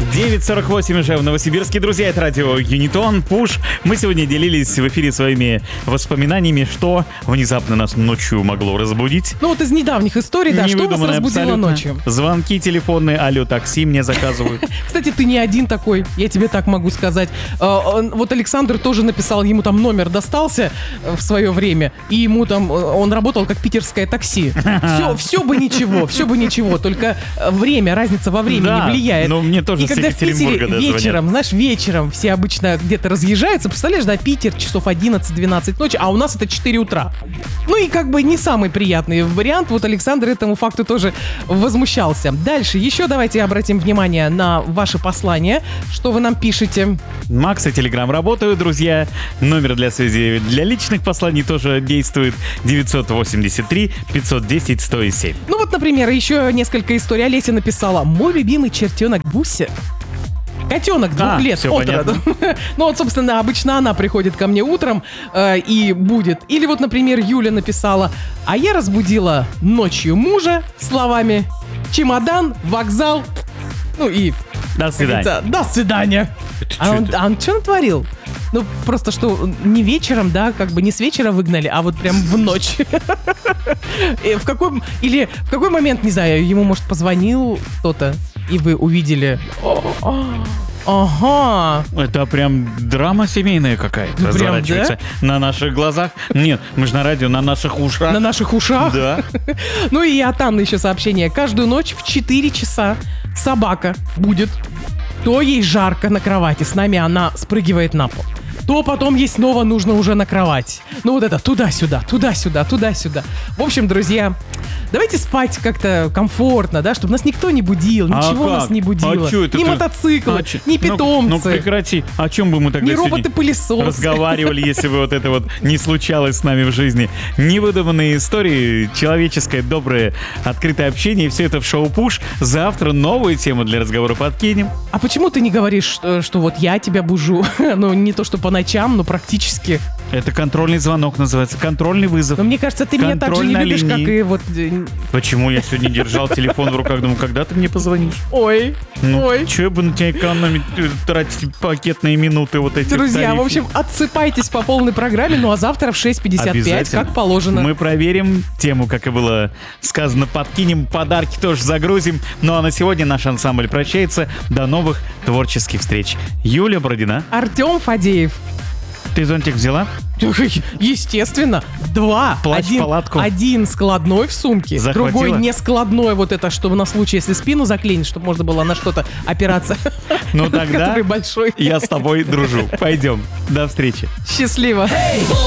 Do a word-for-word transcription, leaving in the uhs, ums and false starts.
девять сорок восемь уже в Новосибирске. Друзья, это радио Юнитон, Пуш. Мы сегодня делились в эфире своими воспоминаниями, что внезапно нас ночью могло разбудить. Ну вот из недавних историй, да, что вас разбудило абсолютно. Ночью? Звонки телефонные, алло, такси мне заказывают. Кстати, ты не один такой, я тебе так могу сказать. Вот Александр тоже написал, ему там номер достался в свое время, и ему там, он работал как питерское такси. Все, все бы ничего, все бы ничего, только время, разница во времени Да, влияет. но мне тоже и с когда в Питере Екатеринбурга, да, вечером, звонят. знаешь, вечером все обычно где-то разъезжаются, представляешь, да, Питер, часов одиннадцать-двенадцать ночи, а у нас это четыре утра. Ну и как бы не самый приятный вариант, вот Александр этому факту тоже возмущался. Дальше, еще давайте обратим внимание на ваши послания, что вы нам пишете. Макс и Телеграм работают, друзья. Номер для связи для личных посланий тоже действует. девятьсот восемьдесят три пятьсот десять сто семь. Ну вот, например, еще несколько историй. Олеся написала: «Мой любимый чертенок Буся». Котенок двух А, лет всё от роду. Ну вот, собственно, обычно она приходит ко мне утром э, и будет. Или вот, например, Юля написала: «А я разбудила ночью мужа» словами «чемодан, вокзал». Ну и... До свидания. говорится, до свидания. А он, а он что натворил? Ну, просто что не вечером, да, как бы не с вечера выгнали, а вот прям в ночь. И в какой, или в какой момент, не знаю, ему, может, позвонил кто-то, и вы увидели... Ага. Это прям драма семейная какая-то Ну, прям, разворачивается на наших глазах. Нет, мы же на радио, на наших ушах. На наших ушах. Да. Ну и от Анны еще сообщение. Каждую ночь в четыре часа собака будет. То ей жарко на кровати, с нами она спрыгивает на пол. То потом ей снова нужно уже на кровать. Ну вот это туда-сюда, туда-сюда, туда-сюда. В общем, друзья, давайте спать как-то комфортно, да, чтобы нас никто не будил, А ничего как? нас не будило. А чё это ни ты? мотоциклы, А чё? ни Ну, питомцы, Ну, прекрати. О чем бы мы тогда ни сегодня роботы-пылесосы. разговаривали, если бы вот это вот не случалось с нами в жизни? Невыдуманные истории, человеческое, доброе, открытое общение. Все это в шоу Пуш. Завтра новую тему для разговора подкинем. А почему ты не говоришь, что, что вот я тебя бужу? Ну, не то, что по ночам, но практически. Это контрольный звонок называется, контрольный вызов. Но мне кажется, ты меня так же не Контроль на любишь, линии. как и вот... э, Почему я сегодня держал телефон в руках? Думаю, когда ты мне позвонишь? Ой, Ну, ой. че я бы на тебя экономить, э, тратить пакетные минуты вот эти. Друзья, в тарифе? общем, отсыпайтесь по полной программе, ну а завтра в шесть пятьдесят пять, Обязательно. как положено. Мы проверим тему, как и было сказано, подкинем, подарки тоже загрузим. Ну а на сегодня наш ансамбль прощается. До новых творческих встреч. Юля Бородина. Артем Фадеев. Ты зонтик взяла? Естественно, два. Плащ, один, палатку. один складной в сумке, Захватила? другой не складной, вот это, чтобы на случай, если спину заклинить, чтобы можно было на что-то опираться. Ну тогда Который большой. я с тобой дружу. Пойдем. До встречи. Счастливо.